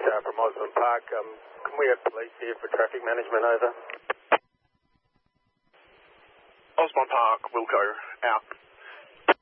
from Osborne Park. Can we have police here for traffic management, over? Osborne Park, Wilco, out.